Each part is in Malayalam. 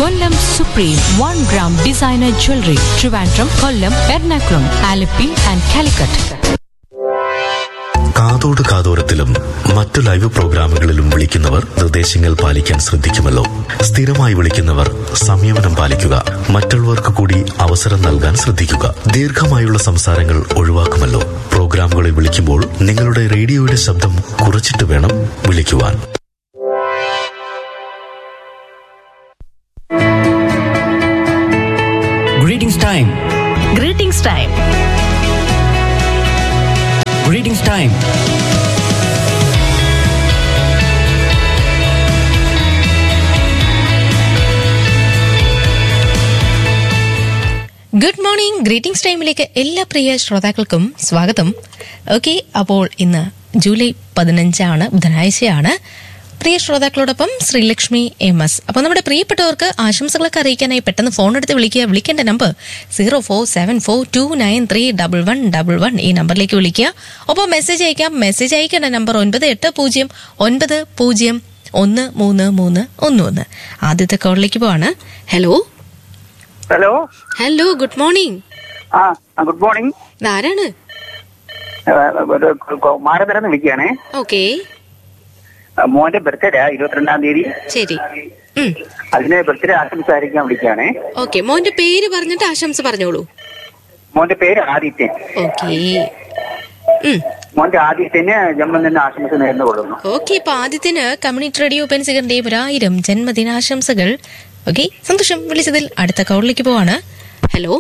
Kollam Supreme 1 gram designer jewelry. Trivandrum, Kollam, Ernakulam, Alleppey and Calicut. കാതോട് കാതോരത്തിലും മറ്റു ലൈവ് പ്രോഗ്രാമുകളിലും വിളിക്കുന്നവർ നിർദ്ദേശങ്ങൾ പാലിക്കാൻ ശ്രദ്ധിക്കുമല്ലോ. സ്ഥിരമായി വിളിക്കുന്നവർ സംയമനം പാലിക്കുക. മറ്റുള്ളവർക്ക് കൂടി അവസരം നൽകാൻ ശ്രദ്ധിക്കുക. ദീർഘമായുള്ള സംസാരങ്ങൾ ഒഴിവാക്കുമല്ലോ. പ്രോഗ്രാമുകളിൽ വിളിക്കുമ്പോൾ നിങ്ങളുടെ റേഡിയോയുടെ ശബ്ദം കുറച്ചിട്ട് വേണം വിളിക്കുവാൻ. Greetings time. Greetings time. Greetings time. Good morning. Greetings ടൈമിലേക്ക് എല്ലാ പ്രിയ ശ്രോതാക്കൾക്കും സ്വാഗതം. ഓക്കെ, അപ്പോൾ ഇന്ന് ജൂലൈ 15 ബുധനാഴ്ചയാണ്. പ്രിയ ശ്രോതാക്കളോടൊപ്പം ശ്രീലക്ഷ്മി MS. അപ്പോൾ നമ്മുടെ പ്രിയപ്പെട്ടവർക്ക് ആശംസകളൊക്കെ അറിയിക്കാനായി പെട്ടെന്ന് ഫോൺ എടുത്ത് വിളിക്കുക. വിളിക്കേണ്ട നമ്പർ 0474293111. ഈ നമ്പറിലേക്ക് വിളിക്കുക. ഒപ്പം മെസ്സേജ് അയക്കാം. മെസ്സേജ് അയക്കേണ്ട നമ്പർ 9809013311. ആദ്യത്തെ കോളിലേക്ക് പോവാണ്. Hello hello hello good morning. Good morning. ഇതാരാണ്? മാരതരം വിളിക്കുകയാണേ. ഓക്കെ, മോന്റെ ബർത്ത്ഡേ 22-ാം തീയതി. ശരി. അതിന് ബർത്ത്ഡേ ആശംസ ആയിരിക്കാൻ വിളിക്കുകയാണേ. ഓക്കെ, മോന്റെ പേര് പറഞ്ഞിട്ട് ആശംസ പറഞ്ഞോളൂ. മോന്റെ പേര് ആദിത്യൻ. ഓക്കെ, മോന്റെ ആദിത്യന് ജന്മദിന ആശംസ നേർന്നു കൊള്ളുന്നു. ഓക്കെ, ഇപ്പൊ ആദിത്യന് കമ്മ്യൂണിറ്റി റേഡിയോ പെൻസികറിന്റെ 1000 ജന്മദിനാശംസകൾ. ഓക്കെ, സന്തോഷം. വിളിച്ചതിൽ അടുത്ത കോളിലേക്ക് പോവാണ്. Hello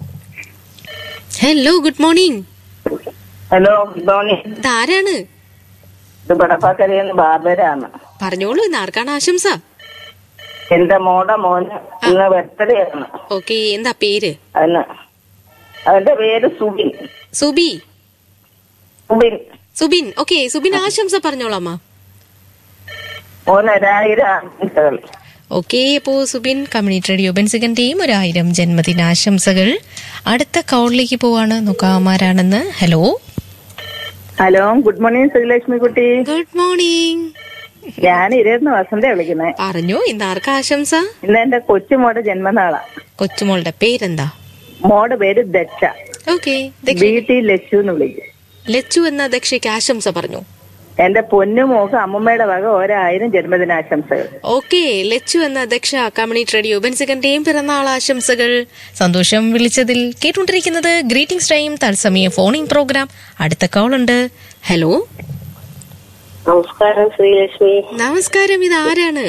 hello good morning. Hello good morning. ഇതാരാണ്? ഇത് ബടപ്പാക്കരയെന്ന് ബാബരാണ്. പറഞ്ഞോളൂ, ഇന്ന് ആർക്കാണ് ആശംസ? എന്റെ മോടെ മോന് ഇന്ന് ബർത്ത്ഡേ ആണ്. ഓക്കെ, എന്താ പേര്? അവന്റെ പേര് സുബിൻ. സുബി? സുബിൻ. സുബിൻ. ഓക്കെ, സുബിൻ ആശംസ പറഞ്ഞോളാമ്മ. മോന് 1000 ആശംസകൾ. ഓക്കെ, അപ്പോ സുബിൻ കമ്മ്യൂണിറ്റി റേഡിയോ ബെൻസികന്റെയും 1000 ജന്മദിനാശംസകൾ. അടുത്ത കോളിലേക്ക് പോവാണ്. നോക്കാമാരാണെന്ന്. Hello hello good morning Sreelakshmi കുട്ടി. Good morning. ഞാൻ ഇരുന്ന് വസന്ത വിളിക്കുന്നേ. പറഞ്ഞു, ഇന്ന് ആർക്കാ ആശംസ? ഇന്ന് എന്റെ കൊച്ചുമോടെ ജന്മനാളാ. കൊച്ചുമോളുടെ പേരെന്താ? മോടെ പേര് ദക്ഷ. ഓക്കെ, വീട്ടിൽ ലച്ചു എന്ന് വിളിക്കും. ലച്ചു എന്ന ദക്ഷയ്ക്ക് ആശംസ പറഞ്ഞു. എന്റെ പൊന്നുമോക്ക് അമ്മമ്മയുടെ വക 1000 ജന്മദിനാശംസകൾ. ഓക്കെ, ലച്ചു എന്ന ദക്ഷ കമ്മ്യൂണിറ്റി റേഡിയോ ബെൻസികന്റെയും പിറന്നാൾ ആശംസകൾ. സന്തോഷം. വിളിച്ചതിൽ. കേട്ടുകൊണ്ടിരിക്കുന്നത് ഗ്രീറ്റിംഗ്സ് ടൈം തത്സമയ ഫോണിംഗ് പ്രോഗ്രാം. അടുത്ത കോൾ ഉണ്ട്. ഹലോ നമസ്കാരം ശ്രീലക്ഷ്മി. നമസ്കാരം. ഇത് ആരാണ്?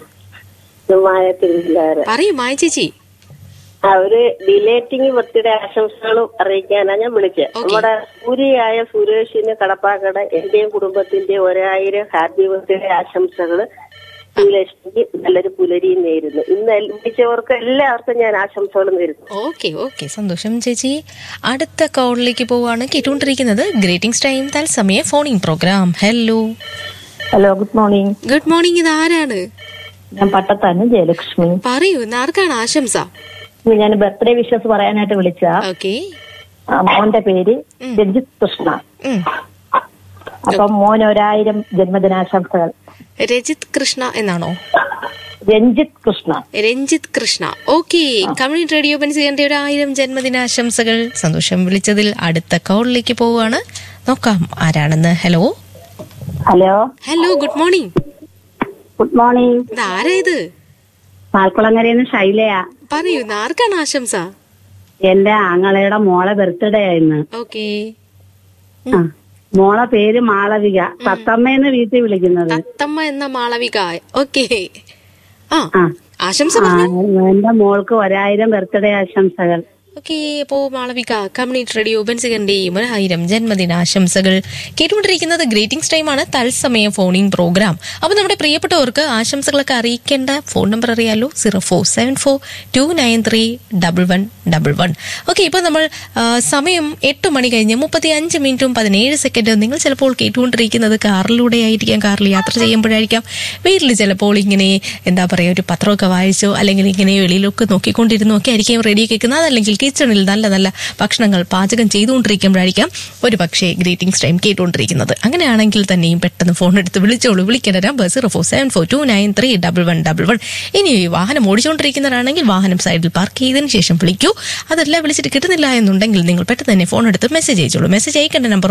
പറയൂ മായ ചേച്ചി. അവര് ഡിലേറ്റിംഗ് ബർത്ത്ഡേ ആശംസകളും അറിയിക്കാനാ ഞാൻ വിളിച്ചത്. നമ്മുടെ സൂര്യയായ സുരേഷിന് കടപ്പാക്കട എന്റെയും കുടുംബത്തിന്റെ 1000 ഹാപ്പി ബർത്ത്ഡേ ആശംസകള് ശ്രീലക്ഷ്മിക്ക് നല്ലൊരു പുലരിയും നേരുന്നു. ഇന്ന് വിളിച്ചവർക്ക് എല്ലാവർക്കും ഞാൻ ആശംസകൾ നേരുന്നു. ഓക്കെ ഓക്കെ, സന്തോഷം ചേച്ചി. അടുത്ത കോളിലേക്ക് പോവാണ്. കേട്ടുകൊണ്ടിരിക്കുന്നത് ഗ്രീറ്റിംഗ്സ് ടൈം തത്സമയ phoning programme. Hello hello good morning. Good morning. ഇത് ആരാണ്? ഞാൻ പട്ടത്താണ് ജയലക്ഷ്മി. പറയൂ, ഇന്ന് ആർക്കാണ് ആശംസ? ഞാൻ ബർത്ത്ഡേ വിഷസ് പറയാനായിട്ട് വിളിച്ച. ഓക്കെ, മോന്റെ പേര് രഞ്ജിത് കൃഷ്ണ. അപ്പം മോൻ 1000 ജന്മദിനാശംസകൾ. രജിത് കൃഷ്ണ എന്നാണോ? Ranjith Krishna. Ranjith Krishna. Okay, community radio ബെൻസികന്റെ 1000 ജന്മദിനാശംസകൾ. സന്തോഷം. വിളിച്ചതിൽ അടുത്ത കോളിലേക്ക് പോവാണ്. നോക്കാം ആരാണെന്ന്. Hello hello hello good morning. Good morning. ഇത് ആരാ? ഇത് പാൽക്കുളങ്ങരന്ന് ശൈലയാ. പറയൂ, ഇന്ന് ആർക്കാണ് ആശംസ? എന്റെ ആങ്ങളയുടെ മോളെ ബർത്ത്ഡേ ആയിരുന്നു. ഓക്കെ, മോളെ പേര് മാളവിക. തത്തമ്മയെന്ന് വീട്ടിൽ വിളിക്കുന്നത്. തത്തമ്മ എന്ന മാളവിക. ഓക്കെ, ആശംസ പറഞ്ഞു. എന്റെ മോൾക്ക് 1000 ബർത്ത്ഡേ ആശംസകൾ. ഓക്കെ, അപ്പോ മാളവിക കമ്മ്യൂണിറ്റി റേഡിയോ ബെൻസികന്റെയും 1000 ജന്മദിനാശംസകൾ. കേട്ടുകൊണ്ടിരിക്കുന്നത് ഗ്രീറ്റിംഗ്സ് ടൈം ആണ്, തത്സമയ ഫോണിംഗ് പ്രോഗ്രാം. അപ്പൊ നമ്മുടെ പ്രിയപ്പെട്ടവർക്ക് ആശംസകളൊക്കെ അറിയിക്കേണ്ട ഫോൺ നമ്പർ അറിയാലോ, 0474293111. ഓക്കെ, ഇപ്പൊ നമ്മൾ സമയം 8 മണി കഴിഞ്ഞ് 35 മിനിറ്റും 17 സെക്കൻഡും. നിങ്ങൾ ചിലപ്പോൾ കേട്ടുകൊണ്ടിരിക്കുന്നത് കാറിലൂടെ ആയിരിക്കാം, കാറിൽ യാത്ര ചെയ്യുമ്പോഴായിരിക്കാം. വീട്ടിൽ ചിലപ്പോൾ ഇങ്ങനെ എന്താ പറയാ, ഒരു പത്രമൊക്കെ വായിച്ചോ അല്ലെങ്കിൽ ഇങ്ങനെ വെളിയിലൊക്കെ നോക്കിക്കൊണ്ടിരുന്നോ ഒക്കെ ആയിരിക്കും റേഡിയോ കേൾക്കുന്നത്. അതല്ലെങ്കിൽ കിച്ചണിൽ നല്ല നല്ല ഭക്ഷണങ്ങൾ പാചകം ചെയ്തുകൊണ്ടിരിക്കുമ്പോഴായിരിക്കാം ഒരു പക്ഷേ ഗ്രീറ്റിംഗ്സ് ടൈം കേട്ടുകൊണ്ടിരിക്കുന്നത്. അങ്ങനെയാണെങ്കിൽ തന്നെയും പെട്ടെന്ന് ഫോൺ എടുത്ത് വിളിച്ചോളൂ. വിളിക്കേണ്ട നമ്പർ 0474293111. ഇനി വാഹനം ഓടിച്ചുകൊണ്ടിരിക്കുന്നവരാണെങ്കിൽ വാഹനം സൈഡിൽ പാർക്ക് ചെയ്തതിനു ശേഷം വിളിക്കൂ. അതല്ല വിളിച്ചിട്ട് കിട്ടുന്നില്ല എന്നുണ്ടെങ്കിൽ നിങ്ങൾ പെട്ടെന്ന് തന്നെ ഫോൺ എടുത്ത് മെസ്സേജ് അയച്ചോളൂ. മെസ്സേജ് അയക്കേണ്ട നമ്പർ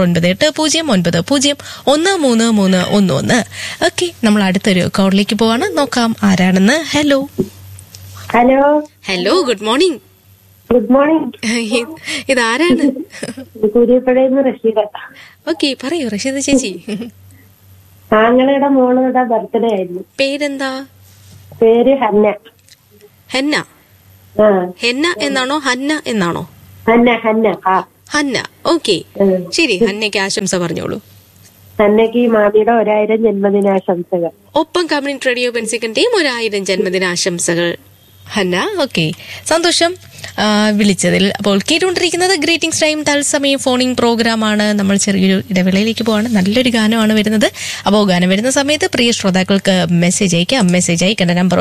9809011111. ഓക്കെ, നമ്മൾ അടുത്തൊരു കോളിലേക്ക് പോവാണ്. നോക്കാം ആരാണെന്ന്. Hello hello hello, good morning. Good morning. ഇതാരാണ്? കുരിപ്പുഴയിൽ റഷീദ. ഓക്കെ, പറയൂ റഷീദ ചേച്ചി. ആങ്ങളുടെ മോളുടെ ബർത്ത്ഡേ ആയിരുന്നു. പേരെന്താ? പേര് ഹന്ന. ഹന്ന? ഹെന്ന എന്നാണോ ഹന്ന എന്നാണോ? Hannah Hannah Hannah. ഓക്കെ, ശരി. ഹന്നയ്ക്ക് ആശംസ പറഞ്ഞോളൂ. ഹന്നയ്ക്ക് മാമിയുടെ 1000 ജന്മദിനാശംസകൾ. ഒപ്പം കമ്മ്യൂണിറ്റി റേഡിയോ ബെൻസിക്കന്റെയും 1000 ജന്മദിനാശംസകൾ ഹന്ന. ഓക്കെ, സന്തോഷം വിളിച്ചതിൽ. അപ്പോൾ കേട്ടുകൊണ്ടിരിക്കുന്നത് ഗ്രീറ്റിംഗ്സ് ടൈം തത്സമയം ഫോണിംഗ് പ്രോഗ്രാമാണ്. നമ്മൾ ചെറിയൊരു ഇടവേളയിലേക്ക് പോവാണ്. നല്ലൊരു ഗാനമാണ് വരുന്നത്. അപ്പോൾ ഗാനം വരുന്ന സമയത്ത് പ്രിയ ശ്രോതാക്കൾക്ക് മെസ്സേജ് അയക്കാം. മെസ്സേജ് അയക്കേണ്ട നമ്പർ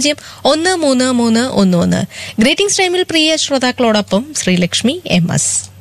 9809013311. ഗ്രീറ്റിംഗ്സ് ടൈമിൽ പ്രിയ ശ്രോതാക്കളോടൊപ്പം ശ്രീലക്ഷ്മി MS.